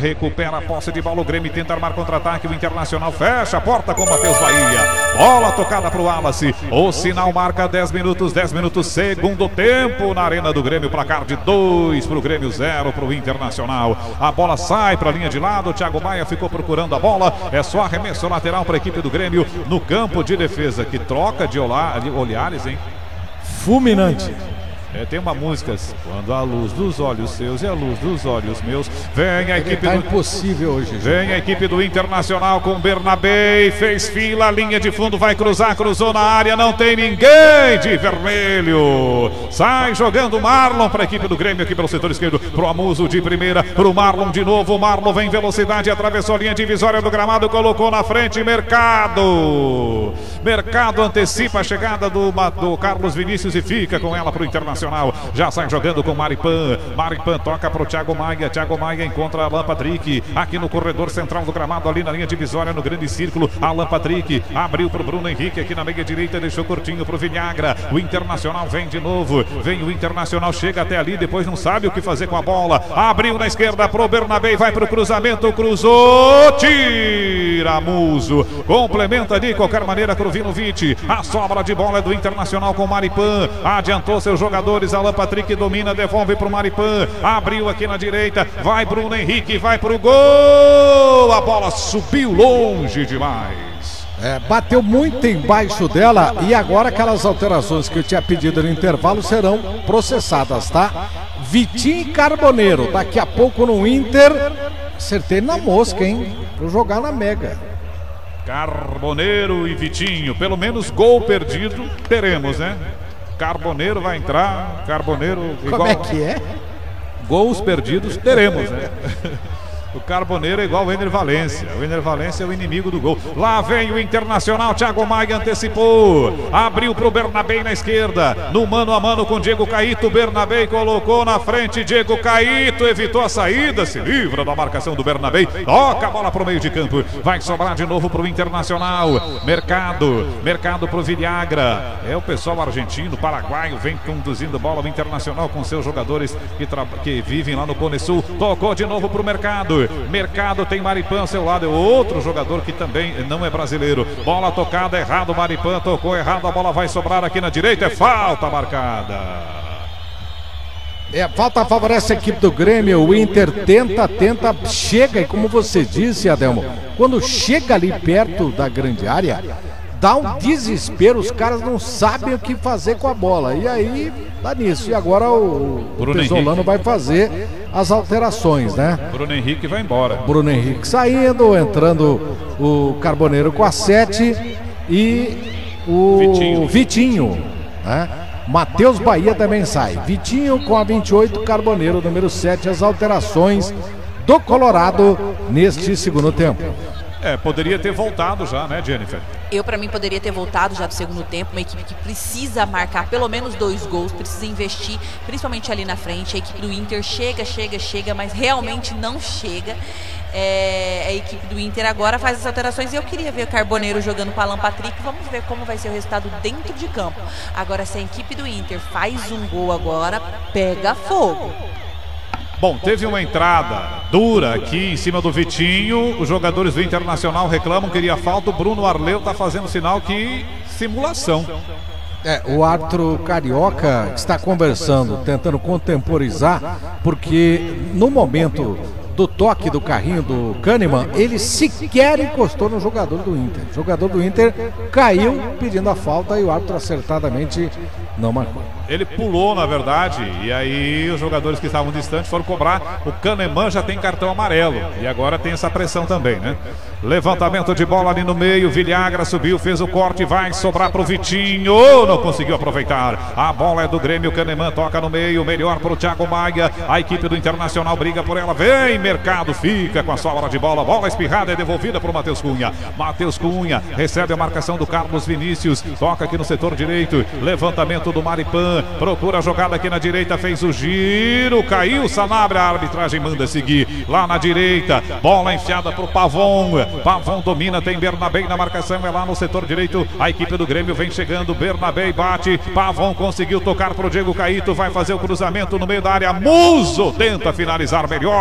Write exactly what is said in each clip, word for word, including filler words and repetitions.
recupera a posse de bola, o Grêmio tenta armar contra-ataque, o Internacional fecha a porta com o Matheus Bahia, bola tocada para o Wallace, o sinal marca dez minutos, dez minutos, segundo tempo na arena do Grêmio, placar de dois para o Grêmio, zero para o Internacional, a bola sai para a linha de lado, o Thiago Maia ficou procurando a bola, é só arremesso lateral para a equipe do Grêmio no campo de defesa, que troca de olhares, hein? Fulminante. É, tem uma música, quando a luz dos olhos seus e a luz dos olhos meus, vem a equipe tá do... impossível hoje. Vem a equipe do Internacional com Bernabé, fez fila, linha de fundo, vai cruzar, cruzou na área, não tem ninguém de vermelho. Sai jogando o Marlon para a equipe do Grêmio aqui pelo setor esquerdo, pro Amuso de primeira, pro Marlon de novo, o Marlon vem em velocidade, atravessou a linha divisória do gramado, colocou na frente, Mercado. Mercado antecipa a chegada do, do Carlos Vinícius e fica com ela pro Internacional. Já sai jogando com Maripan. Maripan toca para o Thiago Maia. Thiago Maia encontra Alan Patrick aqui no corredor central do gramado, ali na linha divisória, no grande círculo. Alan Patrick abriu para o Bruno Henrique aqui na meia direita, deixou curtinho para o Vinhagra. O Internacional vem de novo. Vem o Internacional, chega até ali, depois não sabe o que fazer com a bola. Abriu na esquerda para o Bernabé, vai para o cruzamento, cruzou, tira Muso. Complementa de qualquer maneira Krovinovic. A sobra de bola é do Internacional com Maripan. Adiantou seu jogador. Alan Patrick domina, devolve para o Maripan, abriu aqui na direita, vai Bruno Henrique, vai para o gol, a bola subiu longe demais. É, bateu muito embaixo dela e agora aquelas alterações que eu tinha pedido no intervalo serão processadas, tá? Vitinho e Carboneiro, daqui a pouco no Inter, acertei na mosca, hein? Vou jogar na Mega. Carboneiro e Vitinho, pelo menos gol perdido teremos, né? Carboneiro vai entrar, Carboneiro igual... Como é que é? Gols perdidos teremos, né? O Carboneiro é igual o Ener Valência. O Ener Valência é o inimigo do gol. Lá vem o Internacional, Thiago Maia antecipou, abriu para o Bernabé na esquerda, no mano a mano com Diego Caíto. Bernabé colocou na frente, Diego Caíto evitou a saída, se livra da marcação do Bernabé, toca a bola para o meio de campo, vai sobrar de novo para o Internacional. Mercado, Mercado para o Vinhagra, é o pessoal argentino, paraguaio, vem conduzindo bola. O Internacional com seus jogadores que, que vivem lá no Cone Sul, tocou de novo para o Mercado. Mercado tem Maripan ao seu lado, é outro jogador que também não é brasileiro. Bola tocada errado, Maripan tocou errado, a bola vai sobrar aqui na direita, é falta marcada. É, falta favorece a equipe do Grêmio. O Inter tenta, tenta, chega, e como você disse, Adelmo, quando chega ali perto da grande área, dá um desespero, os caras não sabem o que fazer com a bola, e aí dá nisso. E agora o, o Pesolano vai fazer as alterações, né? Bruno Henrique vai embora. Bruno Henrique saindo, entrando o Carboneiro com a sete e o Vitinho, Vitinho, né? Matheus Bahia também sai. Vitinho com a vinte e oito, Carboneiro número sete, as alterações do Colorado neste segundo tempo. É, poderia ter voltado já, né, Jennifer? Eu, para mim, poderia ter voltado já do segundo tempo. Uma equipe que precisa marcar pelo menos dois gols, precisa investir, principalmente ali na frente. A equipe do Inter chega, chega, chega, mas realmente não chega. É, a equipe do Inter agora faz as alterações e eu queria ver o Carboneiro jogando com o Alan Patrick. Vamos ver como vai ser o resultado dentro de campo. Agora, se a equipe do Inter faz um gol agora, pega fogo. Bom, teve uma entrada dura aqui em cima do Vitinho. Os jogadores do Internacional reclamam, queria falta. O Bruno Arleu está fazendo sinal que simulação. É, o árbitro carioca está conversando, tentando contemporizar, porque no momento do toque do carrinho do Kahneman, ele sequer encostou no jogador do Inter. O jogador do Inter caiu pedindo a falta e o árbitro acertadamente não marcou. Ele pulou, na verdade, e aí os jogadores que estavam distantes foram cobrar. O Kahneman já tem cartão amarelo e agora tem essa pressão também, né? Levantamento de bola ali no meio, Vinhagra subiu, fez o corte, vai sobrar para o Vitinho, não conseguiu aproveitar. A bola é do Grêmio, o Kahneman toca no meio, melhor para o Thiago Maia. A equipe do Internacional briga por ela, vem Mercado, fica com a sobra de bola, bola espirrada é devolvida para o Matheus Cunha. Matheus Cunha recebe a marcação do Carlos Vinícius, toca aqui no setor direito, levantamento do Maripan, procura a jogada aqui na direita, fez o giro, caiu Sanabria, a arbitragem manda seguir lá na direita, bola enfiada para o Pavon. Pavon domina, tem Bernabé na marcação, é lá no setor direito, a equipe do Grêmio vem chegando, Bernabé bate, Pavon conseguiu tocar para o Diego Caíto, vai fazer o cruzamento no meio da área, Muso tenta finalizar melhor para a definição.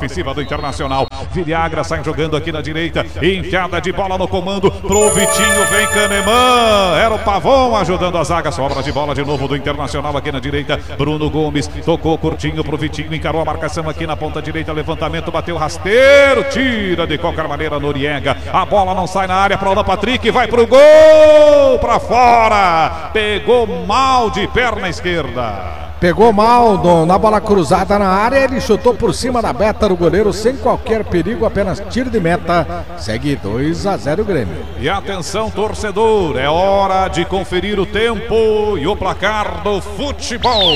defensiva do Internacional. Villagra sai jogando aqui na direita, enfiada de bola no comando pro Vitinho, vem Kahneman, era o Pavão ajudando a zaga, sobra de bola de novo do Internacional aqui na direita, Bruno Gomes tocou curtinho pro Vitinho, encarou a marcação aqui na ponta direita, levantamento, bateu rasteiro, tira de qualquer maneira Noriega, a bola não sai na área para o Alan Patrick, vai pro gol, para fora, pegou mal de perna esquerda. Pegou mal no, na bola cruzada na área, ele chutou por cima da meta do goleiro sem qualquer perigo, apenas tiro de meta. Segue dois a zero o Grêmio. E atenção, torcedor, é hora de conferir o tempo e o placar do futebol.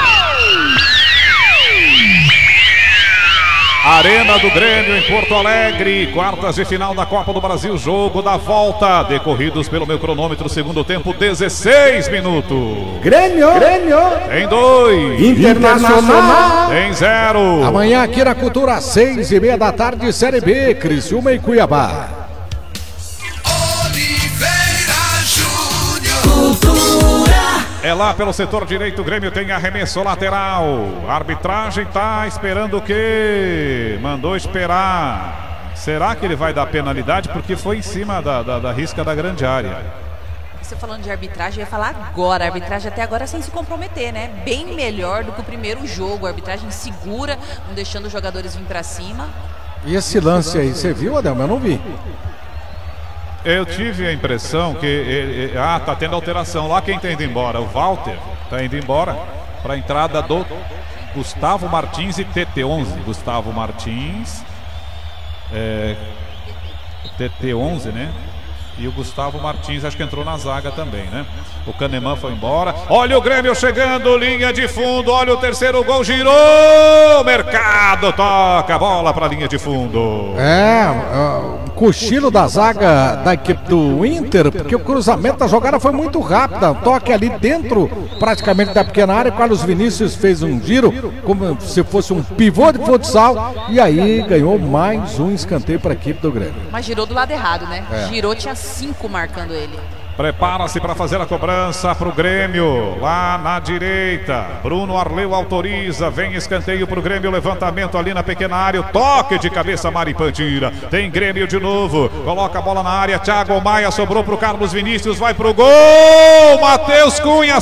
Arena do Grêmio em Porto Alegre, quartas de final da Copa do Brasil, jogo da volta, decorridos pelo meu cronômetro, segundo tempo, dezesseis minutos. Grêmio, Grêmio, em dois, Internacional, em zero. Amanhã aqui na Cultura, seis e meia da tarde, Série B, Criciúma e Cuiabá. É lá pelo setor direito, o Grêmio tem arremesso lateral. A arbitragem tá esperando o quê? Mandou esperar. Será que ele vai dar penalidade? Porque foi em cima da, da, da risca da grande área. Você falando de arbitragem, eu ia falar agora. A arbitragem até agora sem se comprometer, né? Bem melhor do que o primeiro jogo. A arbitragem segura, não deixando os jogadores vir pra cima. E esse lance aí, você viu, Adelmo? Eu não vi. Eu tive a impressão que ele, ele, ah, tá tendo alteração lá. Quem tá indo embora? O Walter tá indo embora para a entrada do Gustavo Martins e T T onze. Gustavo Martins, é, T T onze, né? E o Gustavo Martins acho que entrou na zaga também, né? O Kahneman foi embora. Olha o Grêmio chegando, linha de fundo. Olha o terceiro gol, girou. Mercado toca a bola para a linha de fundo. É, o cochilo da zaga da equipe do Inter, porque o cruzamento da jogada foi muito rápido. Um toque ali dentro, praticamente da pequena área. Carlos Vinícius fez um giro, como se fosse um pivô de futsal. E aí ganhou mais um escanteio para a equipe do Grêmio. Mas girou do lado errado, né? É. Girou, tinha cinco marcando ele. Prepara-se para fazer a cobrança para o Grêmio, lá na direita. Bruno Arleu autoriza, vem escanteio para o Grêmio, levantamento ali na pequena área, o toque de cabeça, Maripan tira. Tem Grêmio de novo, coloca a bola na área, Thiago Maia sobrou para o Carlos Vinícius, vai para o gol, Matheus Cunha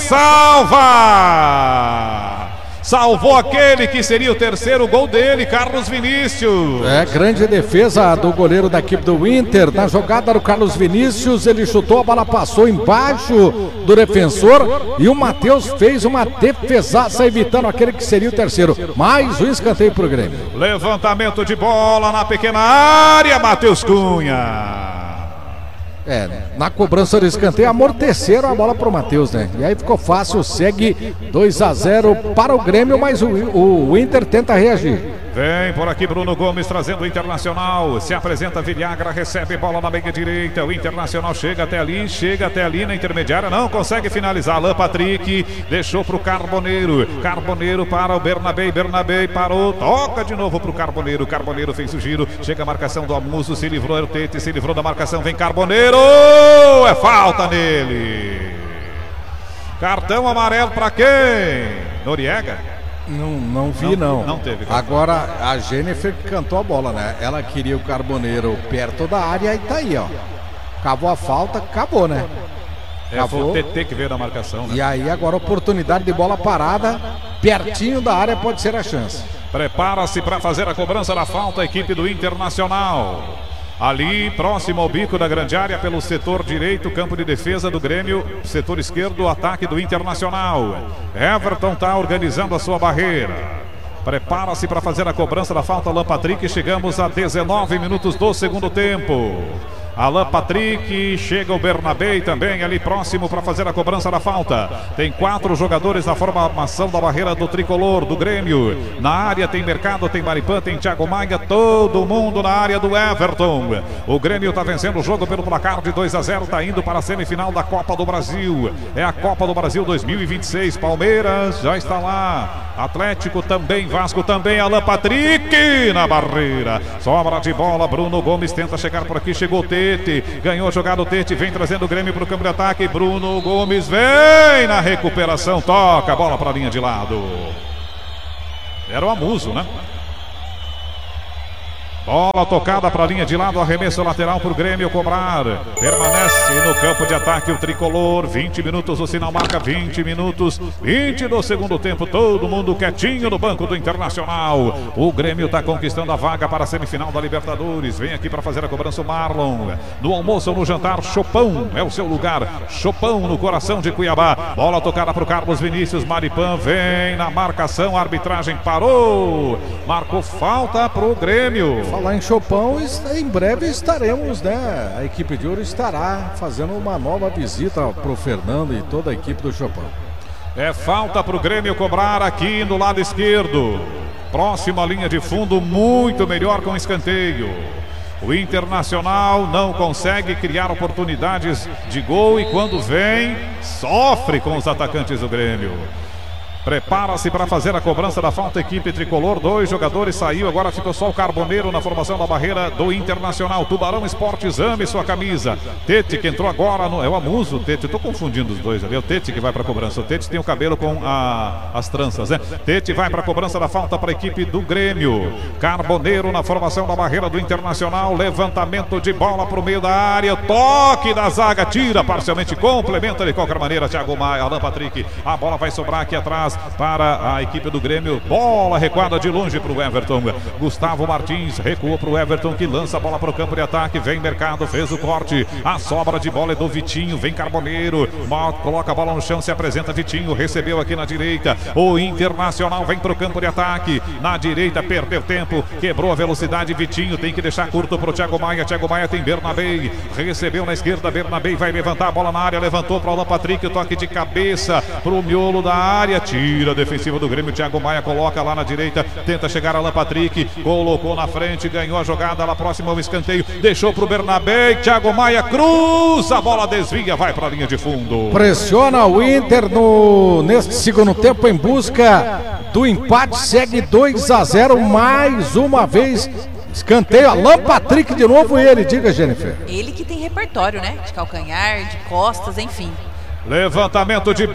salva! Salvou aquele que seria o terceiro gol dele, Carlos Vinícius. É, grande defesa do goleiro da equipe do Inter. Na jogada do Carlos Vinícius, ele chutou, a bola passou embaixo do defensor e o Matheus fez uma defesaça evitando aquele que seria o terceiro. Mais um escanteio pro Grêmio. Levantamento de bola na pequena área, Matheus Cunha. É, na cobrança do escanteio amorteceram a bola pro Matheus, né? E aí ficou fácil, segue dois a zero para o Grêmio, mas o, o Inter tenta reagir. Vem por aqui Bruno Gomes trazendo o Internacional, se apresenta Villagra, recebe bola na meia direita, o Internacional chega até ali, chega até ali na intermediária, não consegue finalizar, Alan Patrick deixou pro Carboneiro, Carboneiro para o Bernabé, Bernabé parou, toca de novo pro Carboneiro, Carboneiro fez o giro, chega a marcação do Amuso, se livrou, era o Tete, se livrou da marcação, vem Carboneiro, é falta nele, cartão amarelo para quem? Noriega? Não, não vi não, não, não teve. Agora a Jennifer cantou a bola, né? Ela queria o Carboneiro perto da área e tá aí, ó. Acabou a falta, acabou, né? É, foi o T T que veio da marcação, né? E aí agora oportunidade de bola parada, pertinho da área pode ser a chance. Prepara-se para fazer a cobrança da falta a equipe do Internacional. Ali, próximo ao bico da grande área, pelo setor direito, campo de defesa do Grêmio, setor esquerdo, ataque do Internacional. Everton está organizando a sua barreira. Prepara-se para fazer a cobrança da falta, Alan Patrick. Chegamos a dezenove minutos do segundo tempo. Alan Patrick, chega o Bernabé também ali próximo para fazer a cobrança da falta. Tem quatro jogadores na formação da barreira do tricolor, do Grêmio. Na área tem Mercado, tem Maripan, tem Thiago Maia, todo mundo na área do Everton. O Grêmio está vencendo o jogo pelo placar de dois a zero, está indo para a semifinal da Copa do Brasil. É a Copa do Brasil dois mil e vinte e seis. Palmeiras já está lá. Atlético também, Vasco também. Alan Patrick na barreira. Sobra de bola, Bruno Gomes tenta chegar por aqui, chegou o T. Ganhou a jogada o Tete, vem trazendo o Grêmio para o campo de ataque. Bruno Gomes vem na recuperação, toca a bola para a linha de lado. Era o Amuso, né? Bola tocada para a linha de lado, arremesso lateral para o Grêmio cobrar. Permanece no campo de ataque o tricolor. vinte minutos, o sinal marca vinte minutos. vinte do segundo tempo, todo mundo quietinho no banco do Internacional. O Grêmio está conquistando a vaga para a semifinal da Libertadores. Vem aqui para fazer a cobrança o Marlon. No almoço ou no jantar, Chopão é o seu lugar. Chopão no coração de Cuiabá. Bola tocada para o Carlos Vinícius. Maripan vem na marcação, a arbitragem parou. Marcou falta para o Grêmio. Falar em Chopão, em breve estaremos, né? A equipe de ouro estará fazendo uma nova visita pro Fernando e toda a equipe do Chopão. É falta pro Grêmio cobrar aqui no lado esquerdo. Próxima linha de fundo, muito melhor com escanteio. O Internacional não consegue criar oportunidades de gol e quando vem, sofre com os atacantes do Grêmio. Prepara-se para fazer a cobrança da falta equipe tricolor. Dois jogadores saiu, agora ficou só o Carboneiro na formação da barreira do Internacional. Tubarão Esportes, ame sua camisa. Tete que entrou agora, no, é o Amuso, Tete, eu tô confundindo os dois ali. É o Tete que vai para a cobrança. O Tete tem o cabelo com a, as tranças, né? Tete vai para a cobrança da falta para a equipe do Grêmio. Carboneiro na formação da barreira do Internacional. Levantamento de bola para o meio da área. Toque da zaga, tira parcialmente, complementa de qualquer maneira. Thiago Maia, Alan Patrick. A bola vai sobrar aqui atrás para a equipe do Grêmio. Bola recuada de longe para o Everton. Gustavo Martins recuou para o Everton, que lança a bola para o campo de ataque. Vem Mercado, fez o corte. A sobra de bola é do Vitinho. Vem Carboneiro, coloca a bola no chão, se apresenta Vitinho, recebeu aqui na direita. O Internacional vem para o campo de ataque. Na direita, perdeu tempo, quebrou a velocidade. Vitinho tem que deixar curto para o Thiago Maia. Thiago Maia tem Bernabé, recebeu na esquerda. Bernabé vai levantar a bola na área, levantou para o Alan Patrick. O toque de cabeça para o miolo da área. Tira a defensiva do Grêmio. Thiago Maia coloca lá na direita, tenta chegar Alan Patrick, colocou na frente, ganhou a jogada lá próximo ao escanteio, deixou para o Bernabé. Thiago Maia cruza, a bola desvia, vai para a linha de fundo. Pressiona o Inter no, neste segundo tempo em busca do empate, segue dois a zero mais uma vez. Escanteio, Alan Patrick de novo ele, diga, Jennifer. Ele que tem repertório, né? De calcanhar, de costas, enfim. Levantamento de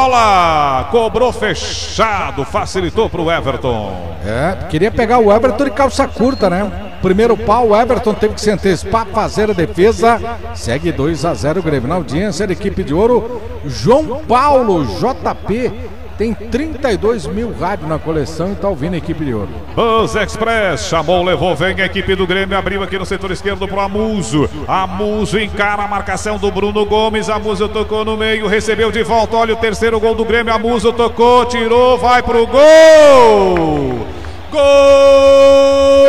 bola, cobrou fechado, facilitou para o Everton. É, queria pegar o Everton de calça curta, né? Primeiro pau, o Everton teve que se antecipar, fazer a defesa. Segue dois a zero o Grêmio. Na audiência da equipe de ouro, João Paulo J P. Tem trinta e dois mil rádios na coleção e tá ouvindo a equipe de ouro. Bus Express, chamou, levou, vem a equipe do Grêmio, abriu aqui no setor esquerdo pro Amuso. Amuso encara a marcação do Bruno Gomes, Amuso tocou no meio, recebeu de volta, olha o terceiro gol do Grêmio, Amuso tocou, tirou, vai pro gol! Gol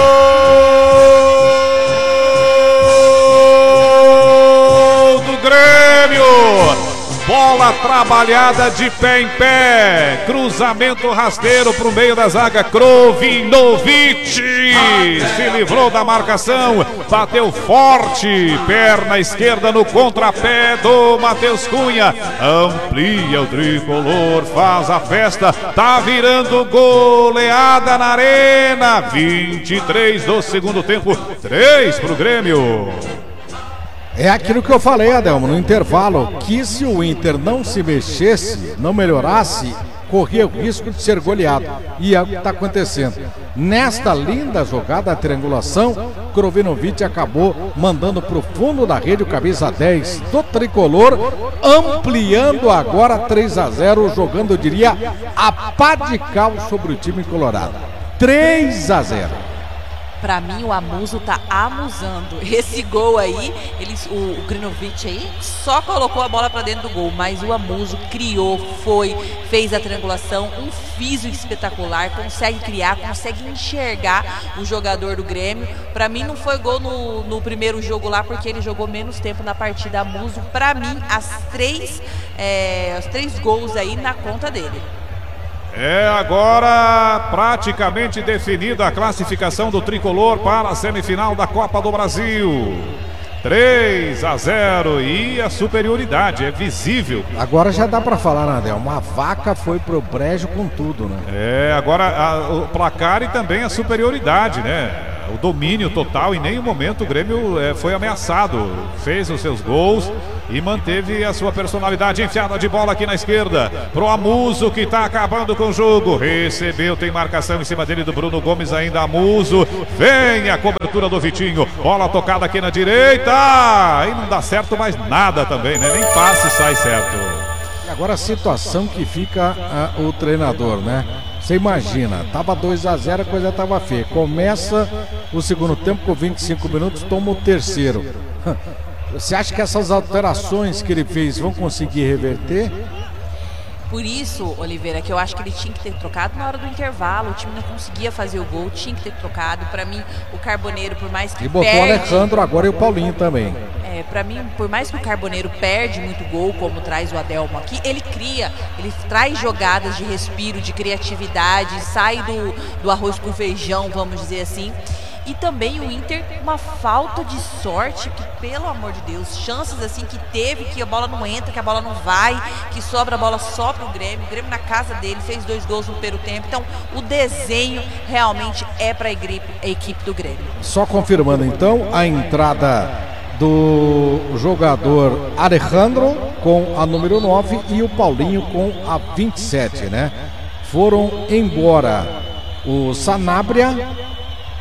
do Grêmio! Bola trabalhada de pé em pé. Cruzamento rasteiro para o meio da zaga. Krovinovic se livrou da marcação. Bateu forte. Perna esquerda no contrapé do Matheus Cunha. Amplia o tricolor. Faz a festa. Tá virando goleada na arena. vinte e três do segundo tempo. três para o Grêmio. É aquilo que eu falei, Adelmo, no intervalo, que se o Inter não se mexesse, não melhorasse, corria o risco de ser goleado. E é o que está acontecendo. Nesta linda jogada, a triangulação, Krovinovic acabou mandando para o fundo da rede o camisa dez do tricolor, ampliando agora três a zero, jogando, eu diria, a pá de cal sobre o time colorado. três a zero. Pra mim o Amuso tá amusando. Esse gol aí, eles, o, o Krovinovic aí só colocou a bola pra dentro do gol, mas o Amuso criou, foi, fez a triangulação, um físico espetacular, consegue criar, consegue enxergar o jogador do Grêmio. Pra mim não foi gol no, no primeiro jogo lá, porque ele jogou menos tempo na partida. Amuso, pra mim, as três, é, os três gols aí na conta dele. É agora praticamente definida a classificação do tricolor para a semifinal da Copa do Brasil. três a zero e a superioridade é visível. Agora já dá pra falar, Nadel, uma vaca foi pro brejo com tudo, né? É, agora a, o placar e também a superioridade, né? o domínio total. Em nenhum momento o Grêmio é, foi ameaçado. Fez os seus gols e manteve a sua personalidade. Enfiada de bola aqui na esquerda pro Amuso, que tá acabando com o jogo. Recebeu, tem marcação em cima dele do Bruno Gomes ainda. Amuso, vem a cobertura do Vitinho. Bola tocada aqui na direita. Aí não dá certo mais nada também, né? Nem passe sai certo. E agora a situação que fica uh, o treinador, né? Você imagina, tava dois a zero, a coisa tava feia. Começa o segundo tempo com vinte e cinco minutos, toma o terceiro. Você acha que essas alterações que ele fez vão conseguir reverter? Por isso, Oliveira, que eu acho que ele tinha que ter trocado na hora do intervalo. O time não conseguia fazer o gol, tinha que ter trocado. Para mim, o Carboneiro, por mais que E botou perde, o Alejandro agora e o Paulinho também. É, para mim, por mais que o Carboneiro perde muito gol, como traz o Adelmo aqui, ele cria, ele traz jogadas de respiro, de criatividade, sai do, do arroz com feijão, vamos dizer assim. E também o Inter, uma falta de sorte, que pelo amor de Deus, chances assim que teve, que a bola não entra, que a bola não vai, que sobra a bola só pro Grêmio. O Grêmio na casa dele fez dois gols no primeiro tempo. Então o desenho realmente é para a equipe do Grêmio. Só confirmando então a entrada do jogador Alejandro com a número nove e o Paulinho com a vinte e sete, né? Foram embora o Sanabria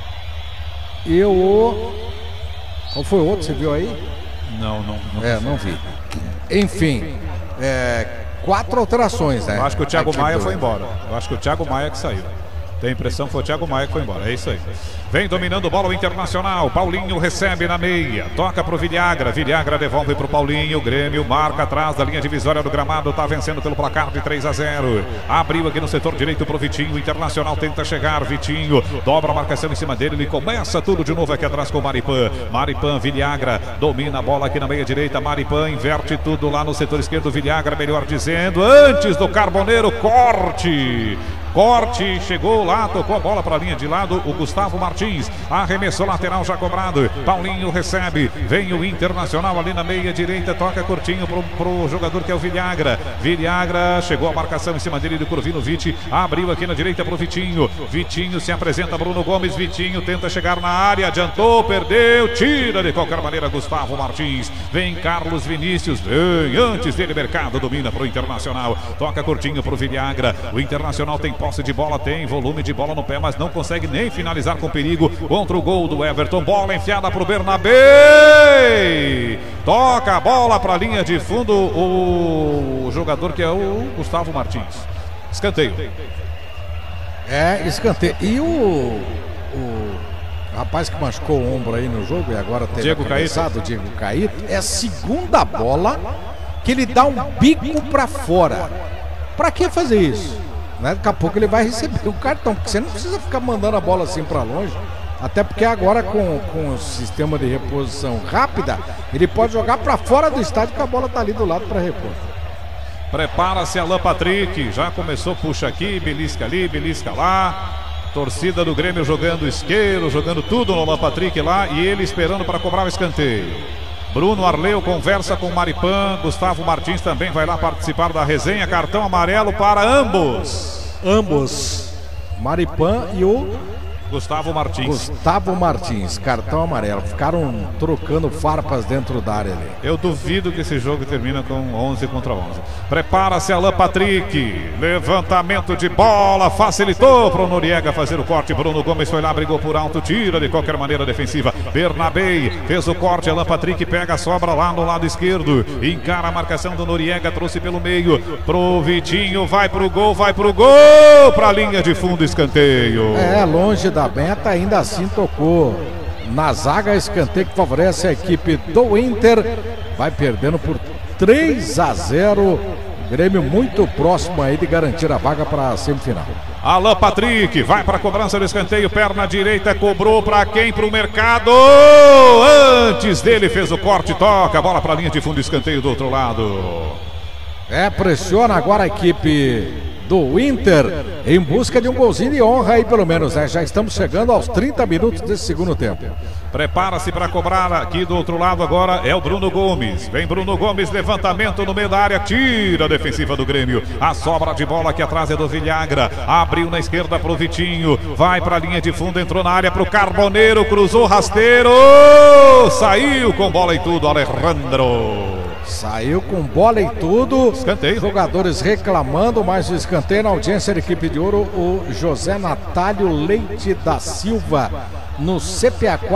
e o... Qual foi o outro, você viu aí? Não, não. não é, não vi. Enfim, é, quatro alterações, né? Eu acho que o Thiago Maia foi embora. Eu acho que o Thiago Maia que saiu. Tem a impressão que foi o Thiago Maia que foi embora. É isso aí. Vem dominando bola o Internacional. Paulinho recebe na meia. Toca pro Villagra. Villagra devolve pro Paulinho. O Grêmio marca atrás da linha divisória do gramado. Tá vencendo pelo placar de três a zero. Abriu aqui no setor direito pro Vitinho. O Internacional tenta chegar. Vitinho dobra a marcação em cima dele. Ele começa tudo de novo aqui atrás com o Maripan. Maripan, Villagra. Domina a bola aqui na meia direita. Maripan inverte tudo lá no setor esquerdo. Villagra, melhor dizendo. Antes do Carboneiro, corte. Corte, chegou lá, tocou a bola para a linha de lado, o Gustavo Martins, arremessou lateral já cobrado, Paulinho recebe, vem o Internacional ali na meia direita, toca curtinho pro, pro jogador que é o Villagra, Villagra, chegou a marcação em cima dele do Kurvinovic, abriu aqui na direita pro Vitinho, Vitinho se apresenta, Bruno Gomes, Vitinho tenta chegar na área, adiantou, perdeu, tira de qualquer maneira Gustavo Martins, vem Carlos Vinícius, vem antes dele Mercado, domina pro Internacional, toca curtinho pro Villagra, o Internacional tem posse de bola, tem volume de bola no pé, mas não consegue nem finalizar com perigo contra o gol do Everton. Bola enfiada pro Bernabé. Toca a bola para a linha de fundo o jogador que é o Gustavo Martins. Escanteio. É, escanteio. E o, o rapaz que machucou o ombro aí no jogo e agora teve Diego começado, o Diego Caíto, é a segunda bola que ele dá um bico para fora. Para que fazer isso? Né? Daqui a pouco ele vai receber o cartão, porque você não precisa ficar mandando a bola assim para longe, até porque agora com, com o sistema de reposição rápida, ele pode jogar para fora do estádio que a bola tá ali do lado para repor. Prepara-se Alan Patrick, já começou, puxa aqui, belisca ali, belisca lá, torcida do Grêmio jogando isqueiro, jogando tudo no Alan Patrick lá e ele esperando para cobrar o escanteio. Bruno Arleu conversa com Maripan, Gustavo Martins também vai lá participar da resenha, cartão amarelo para ambos. Ambos, Maripan e o Gustavo Martins. Gustavo Martins, cartão amarelo. Ficaram trocando farpas dentro da área ali. Eu duvido que esse jogo termina com onze contra onze. Prepara-se Alan Patrick. Levantamento de bola. Facilitou para o Noriega fazer o corte. Bruno Gomes foi lá, brigou por alto. Tira de qualquer maneira defensiva. Bernabé fez o corte. Alan Patrick pega a sobra lá no lado esquerdo. Encara a marcação do Noriega. Trouxe pelo meio. Pro Vitinho. Vai pro gol. Vai pro gol. Para a linha de fundo. Escanteio. É, longe da meta, ainda assim tocou na zaga, escanteio que favorece a equipe do Inter, vai perdendo por três a zero, Grêmio muito próximo aí de garantir a vaga para a semifinal. Alan Patrick vai para a cobrança do escanteio, perna direita, cobrou para quem? Para o Mercado, antes dele fez o corte, toca a bola para a linha de fundo, escanteio do outro lado. É, pressiona agora a equipe do Inter, em busca de um golzinho de honra aí pelo menos, né? Já estamos chegando aos trinta minutos desse segundo tempo. Prepara-se para cobrar aqui do outro lado agora é o Bruno Gomes. Vem Bruno Gomes, levantamento no meio da área, tira a defensiva do Grêmio. A sobra de bola aqui atrás é do Villagra. Abriu na esquerda pro Vitinho. Vai para a linha de fundo, entrou na área pro Carboneiro, cruzou rasteiro. Saiu com bola e tudo, Alejandro. Saiu com bola e tudo. Escanteio. Jogadores reclamando, mas o escanteio na audiência da equipe de ouro, o José Natálio Leite da Silva no C P A quatro.